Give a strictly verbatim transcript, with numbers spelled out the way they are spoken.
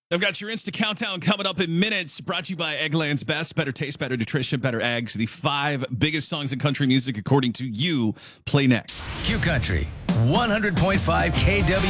I've got your Insta Countdown coming up in minutes, brought to you by Eggland's Best. Better taste, better nutrition, better eggs. The five biggest songs in country music, according to you, play next. Q Country, one hundred point five K W.